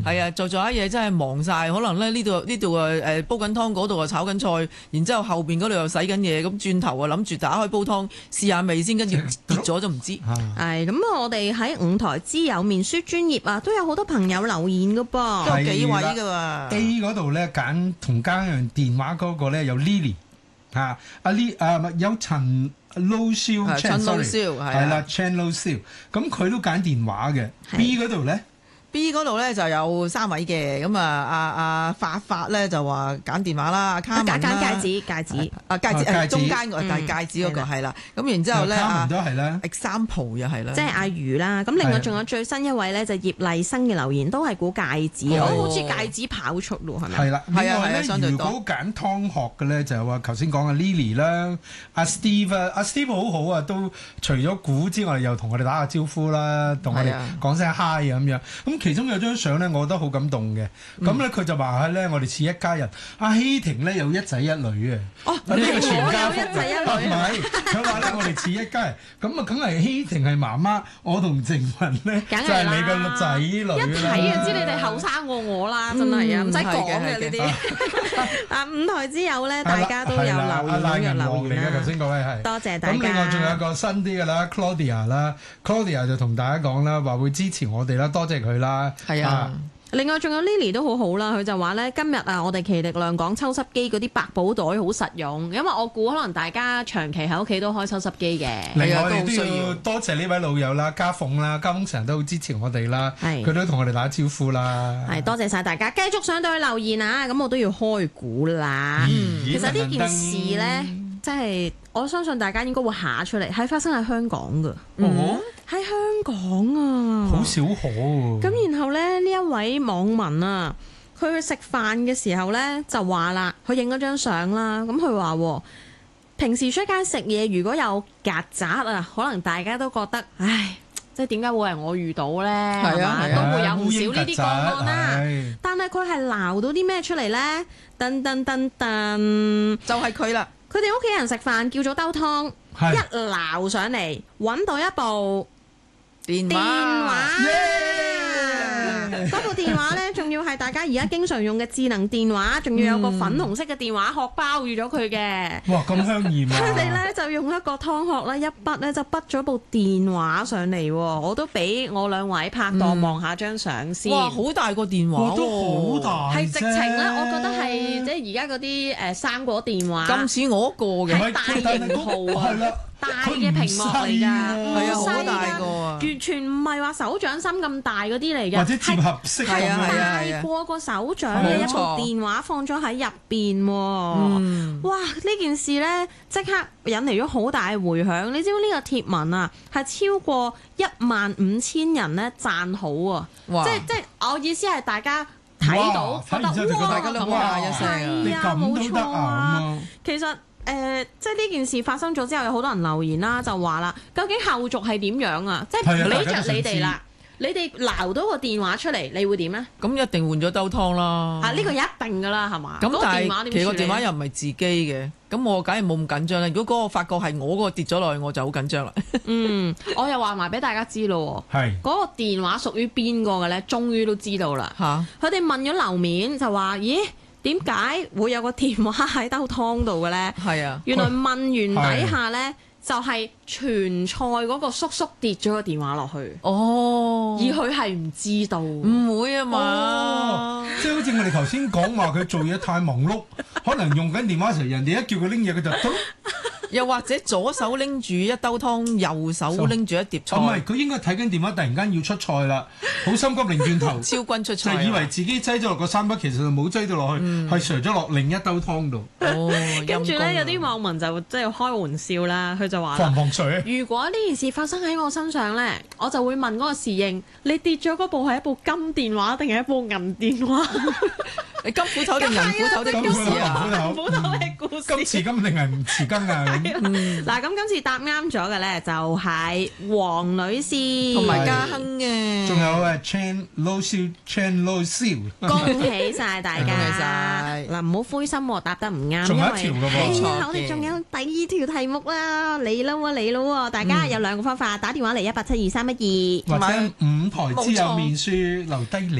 係啊，做下嘢真係忙晒，可能咧呢度煲緊湯，嗰度炒緊菜，然之後後邊嗰度又洗緊嘢，咁轉頭諗住打開煲湯試下味先，跟住跌咗就唔知。 係咁我哋喺五台之友面書專頁啊，都有好多朋友留言噶噃， 都有幾位㗎喎。 A 嗰度咧揀同家人電話嗰個咧有 Lily 有陳撈燒 Chen 係啦 Chen 撈燒，咁佢都揀電話嘅。B 嗰度咧。 B 嗰度咧就有3位嘅，咁阿發咧就話揀電話啦，阿卡文啦， 揀戒指， 中間個戒指嗰個係啦，咁然之後咧卡文都係啦 ，example 又係啦， 即係阿魚啦。咁另外仲有最新一位咧就葉麗生嘅留言都係估戒指，好似戒指跑出咯，係咪？ 係啦，另外咧如果揀湯殼嘅咧就係話頭先講嘅 Lily 啦，阿 Steve 好好啊，都除咗估之外，又同我哋打下招呼啦，同我哋講聲 hi 咁樣。咁其中有張相咧，我覺得好感動嘅。咁咧佢就話咧，我哋似一家人。阿希婷咧有一仔一女嘅。哦，呢個全家福。一仔一女。唔係，佢話咧我哋似一家人。咁啊，梗係希婷係媽媽，我同靜雯咧就係你個仔女啦。 一睇就知你哋後生過我啦，真係啊，唔使講嘅呢啲。五台之友咧，大家都有留言嚟嘅。 頭先嗰位係。 多謝大家。 咁另外仲有個新啲嘅啦 ，Claudia 啦 ，Claudia 就同大家講啦，話會支持我哋啦，多謝佢啦。 係啊， 另外仲有 Lily 都好好啦，佢就話咧今日啊，我哋奇力量講抽濕機嗰啲百寶袋好實用，因為我估可能大家長期喺屋企都開抽濕機嘅。 另外我哋都要多謝呢位老友啦，家鳳啦，家鳳成日都好支持我哋啦，佢都同我哋打招呼啦。係多謝晒大家，繼續上到去留言啊！咁我都要開估啦。其實呢件事咧，即係我相信大家應該會下出嚟，係發生喺香港㗎。喺香港啊， 好少可喎。 咁然後咧，呢一位網民啊，佢去食飯嘅時候咧就話啦，佢影咗張相啦。咁佢話平時出街食嘢如果有曱甴啊，可能大家都覺得，唉，即係點解會係我遇到咧？係嘛，都會有唔少呢啲個案啦。但係佢係鬧到啲咩出嚟咧？噔噔噔噔， 就係佢啦。 佢哋屋企人食飯叫咗兜湯，一撈上嚟揾到一部電話，嗰部電話咧，仲要係大家而家經常用嘅智能電話，仲要有個粉紅色嘅電話殼包住咗佢嘅。 哇，咁香豔啊！ 佢哋咧就用一個湯殼咧，一筆咧就筆咗部電話上嚟。我都俾我兩位拍檔望下張相先。 哇，好大個電話， 都好大， 係直情咧，我覺得係即係而家嗰啲生果電話咁似我個嘅， 係大型號啊！大嘅屏幕嚟㗎， 係啊，好大個啊， 完全唔係話手掌心咁大嗰啲嚟㗎， 或者接合式咁樣，大過個手掌嘅一部電話放咗喺入邊喎。哇！呢件事呢，即刻引嚟咗好大嘅迴響。你知唔知呢個貼文啊係超過15000人呢讚好啊？即係我意思係大家睇到覺得哇， 大家都哇一聲啊，冇錯啊，其實。即係呢件事發生咗之後，有好多人留言啦，就話啦，究竟後續係點樣啊？即係理着你哋啦，你哋撈到個電話出嚟，你會點咧？ 咁一定換咗兜湯啦。 呢個一定噶啦，係嘛？ 咁但係其實個電話又唔係自己嘅，咁我梗係冇咁緊張啦。如果嗰個發覺係我嗰個跌咗落去，我就好緊張啦。 我又話埋俾大家知咯， 係嗰個電話屬於邊個嘅咧？終於都知道啦。佢哋問咗樓面就話：咦？點解會有個電話喺兜湯度嘅咧？係啊，原來問完底下咧，就係傳菜嗰個叔叔跌咗個電話落去。哦，而佢係唔知道， 唔會啊嘛。 即係好似我哋頭先講話，佢做嘢太忙碌，可能用緊電話時，人哋一叫佢拎嘢，佢就咚。 又或者左手拎住一兜湯，右手拎住一碟菜。 唔係，佢應該睇緊電話，突然間要出菜啦，好心急，擰轉頭， 超軍出菜， 就以為自己擠咗落個三筆，其實就冇擠到落去，係瀡咗落另一兜湯度。 跟住咧，有啲網民就即係開玩笑啦，佢就話： 防唔防水？ 如果呢件事發生喺我身上咧，我就會問嗰個侍應：你跌咗嗰部係一部金電話定係一部銀電話？ 你金斧頭定銀斧頭的故事啊？ 銀斧頭嘅故事。 金匙羹定係唔匙羹啊？ 嗱，咁今次答啱咗嘅咧，就係黃女士同埋嘉亨嘅， 仲有Chen Lo Siu， 恭喜晒大家！ 恭喜晒！ 嗱，唔好灰心喎，答得唔啱， 仲有一條嘅喎。 我哋仲有第2條題目啦，嚟咯，大家有2個方法，打電話嚟1872312， 或者5台之友面書留低你